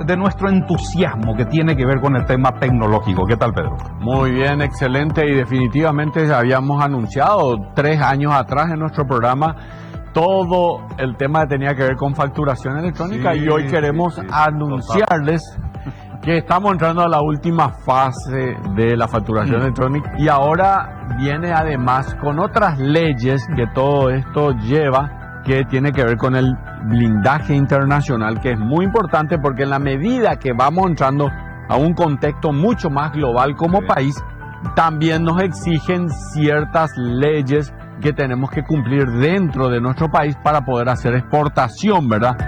de nuestro entusiasmo que tiene que ver con el tema tecnológico. ¿Qué tal, Pedro? Muy bien, excelente, y definitivamente habíamos anunciado 3 años atrás en nuestro programa todo el tema que tenía que ver con facturación electrónica, y hoy queremos anunciarles que estamos entrando a la última fase de la facturación electrónica, y ahora viene además con otras leyes que todo esto lleva, que tiene que ver con el blindaje internacional, que es muy importante porque en la medida que vamos entrando a un contexto mucho más global como país, también nos exigen ciertas leyes que tenemos que cumplir dentro de nuestro país para poder hacer exportación, ¿verdad?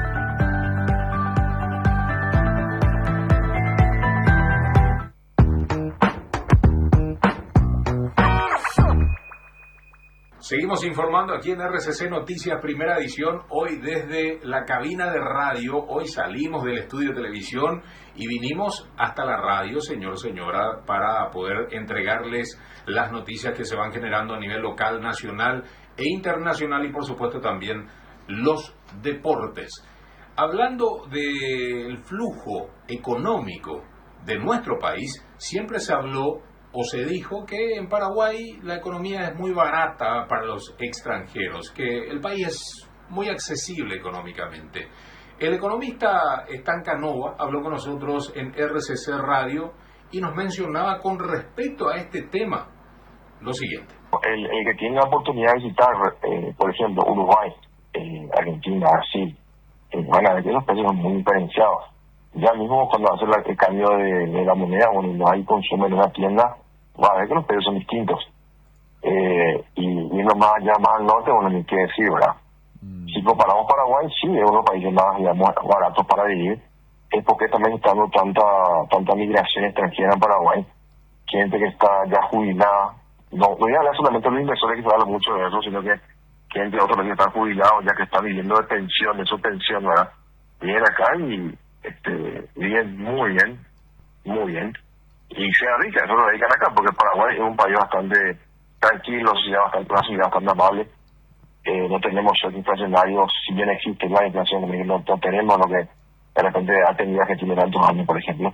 Seguimos informando aquí en RCC Noticias, primera edición, hoy desde la cabina de radio. Hoy salimos del estudio de televisión y vinimos hasta la radio, señor, señora, para poder entregarles las noticias que se van generando a nivel local, nacional e internacional, y por supuesto también los deportes. Hablando del flujo económico de nuestro país, siempre se habló o se dijo que en Paraguay la economía es muy barata para los extranjeros, que el país es muy accesible económicamente. El economista Stan Canova habló con nosotros en RCC Radio y nos mencionaba con respecto a este tema lo siguiente. El que tiene la oportunidad de visitar, por ejemplo, Uruguay, Argentina, Brasil, van a ver que los precios son muy diferenciados. Ya mismo cuando hace el cambio de la moneda, bueno, no hay consumo en una tienda, va a ver que los precios son distintos. Y uno más allá, más al norte, bueno, ni qué decir, ¿verdad? Si comparamos Paraguay, sí, es uno de los países más, digamos, baratos para vivir. Es porque también está dando tanta migración extranjera en Paraguay. Gente que está ya jubilada. No voy a hablar solamente de los inversores, que se habla mucho de eso, sino que gente de otros países que están jubilados, ya que están viviendo de pensión, de su pensión, ¿verdad? Vienen acá y viven muy bien, muy bien, y se dedican, eso lo dedican acá, porque Paraguay es un país bastante tranquilo, una sociedad bastante amable. No tenemos shock inflacionario, si bien existe la inflación, no tenemos lo que de repente ha tenido Argentina tantos años, por ejemplo.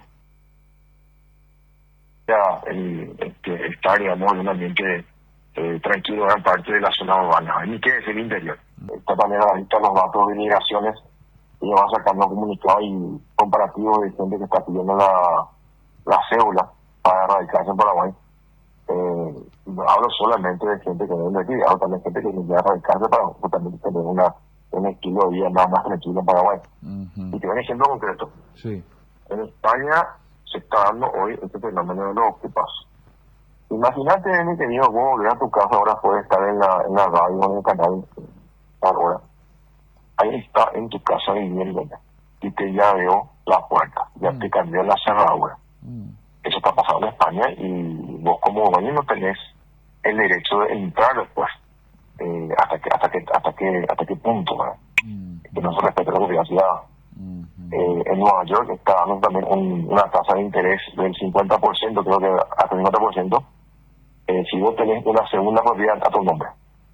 Ya estar, digamos, en un ambiente tranquilo en gran parte de la zona urbana, ni qué decir el interior. Está también a la vista los datos de migraciones, y va sacando comunicados y comparativos de gente que está pidiendo la cédula para radicarse en Paraguay. No hablo solamente de gente que viene de aquí, hablo también de gente que viene a radicarse para justamente tener un estilo de vida más tranquilo en Paraguay. Y te doy un ejemplo concreto. Sí. En España se está dando hoy este fenómeno de los ocupas. Imagínate, Dani, que vos volver a tu casa, ahora puedes estar en la radio, en el canal, ahora. Ahí está en tu casa viviendo y te llaveó la puerta, ya te cambió la cerradura. Eso está pasando en España, y vos como dueño no tenés el derecho de entrar después. ¿Hasta qué punto, ¿verdad? Que no se respete la privacidad. En Nueva York está dando también una tasa de interés del 50%, creo que hasta el 50%, si vos tenés una segunda propiedad a tu nombre.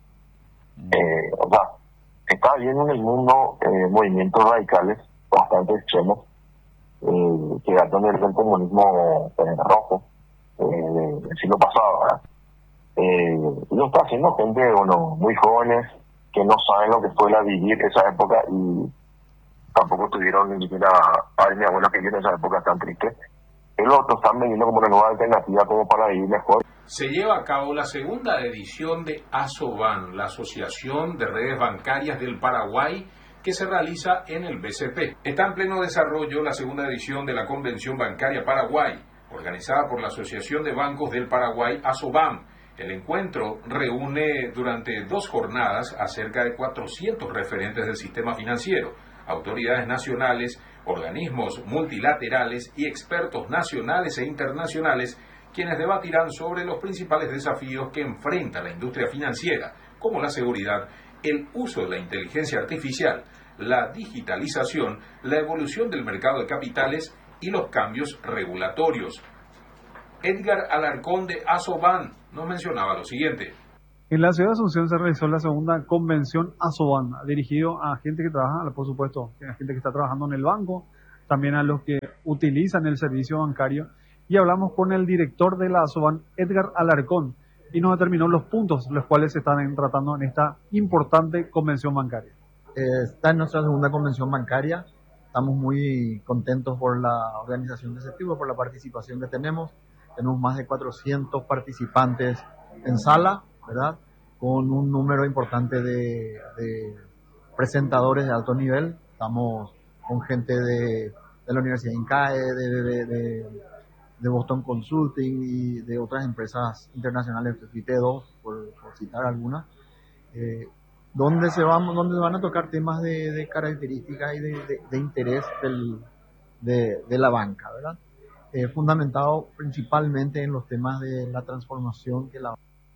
O sea, está habiendo en el mundo movimientos radicales bastante extremos, que datan del comunismo rojo del siglo pasado, ¿verdad? Y lo está haciendo gente, bueno, muy jóvenes, que no saben lo que fue vivir esa época, y tampoco tuvieron ni siquiera padres ni abuelos que vivieron esa época tan triste. Y los otros están viviendo como una nueva alternativa como para vivir mejor. Se lleva a cabo la segunda edición de ASOBAN, la Asociación de Redes Bancarias del Paraguay, que se realiza en el BCP. Está en pleno desarrollo la segunda edición de la Convención Bancaria Paraguay, organizada por la Asociación de Bancos del Paraguay, ASOBAN. El encuentro reúne durante 2 jornadas a cerca de 400 referentes del sistema financiero, autoridades nacionales, organismos multilaterales y expertos nacionales e internacionales, quienes debatirán sobre los principales desafíos que enfrenta la industria financiera, como la seguridad, el uso de la inteligencia artificial, la digitalización, la evolución del mercado de capitales y los cambios regulatorios. Edgar Alarcón de ASOBAN nos mencionaba lo siguiente. En la ciudad de Asunción se realizó la segunda convención ASOBAN, dirigido a gente que trabaja, por supuesto, a gente que está trabajando en el banco, también a los que utilizan el servicio bancario. Y hablamos con el director de la ASOBAN, Edgar Alarcón, y nos determinó los puntos los cuales se están tratando en esta importante convención bancaria. Está en nuestra segunda convención bancaria. Estamos muy contentos por la organización de ese tipo, por la participación que tenemos. Tenemos más de 400 participantes en sala, ¿verdad? Con un número importante de presentadores de alto nivel. Estamos con gente de la Universidad INCAE, de Boston Consulting y de otras empresas internacionales, IT2, por citar algunas, donde se van a tocar temas de características y de interés de la banca, ¿verdad? Fundamentado principalmente en los temas de la transformación que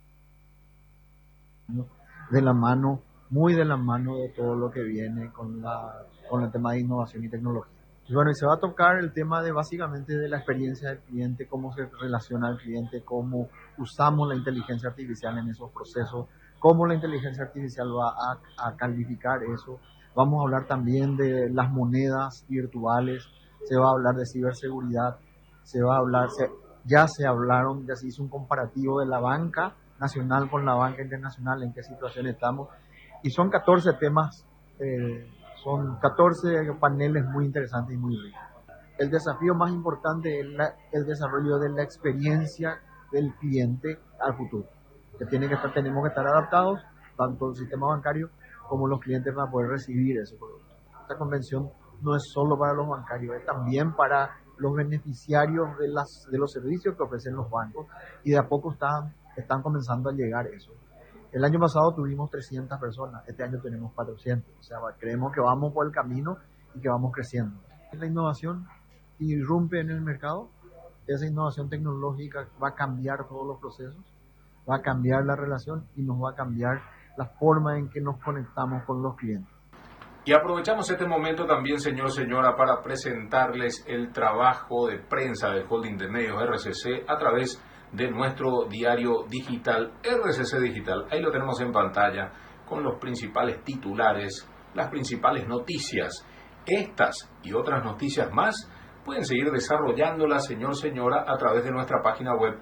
muy de la mano de todo lo que viene con el tema de innovación y tecnología. Y bueno, y se va a tocar el tema básicamente de la experiencia del cliente, cómo se relaciona el cliente, cómo usamos la inteligencia artificial en esos procesos, cómo la inteligencia artificial va a calificar eso. Vamos a hablar también de las monedas virtuales, se va a hablar de ciberseguridad, ya se hizo un comparativo de la banca nacional con la banca internacional, en qué situación estamos, y son 14 temas, son 14 paneles muy interesantes y muy ricos. El desafío más importante es el desarrollo de la experiencia del cliente al futuro, que tenemos que estar adaptados, tanto el sistema bancario como los clientes, para poder recibir ese producto. Esta convención no es solo para los bancarios, es también para los beneficiarios de los servicios que ofrecen los bancos, y de a poco están comenzando a llegar eso. El año pasado tuvimos 300 personas, este año tenemos 400, o sea, creemos que vamos por el camino y que vamos creciendo. La innovación irrumpe en el mercado, esa innovación tecnológica va a cambiar todos los procesos, va a cambiar la relación y nos va a cambiar la forma en que nos conectamos con los clientes. Y aprovechamos este momento también, señora, para presentarles el trabajo de prensa del Holding de Medios RCC a través de nuestro diario digital, RCC Digital. Ahí lo tenemos en pantalla con los principales titulares, las principales noticias. Estas y otras noticias más pueden seguir desarrollándolas, señora, a través de nuestra página web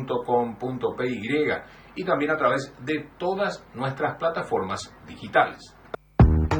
www.rcc.com.py y también a través de todas nuestras plataformas digitales.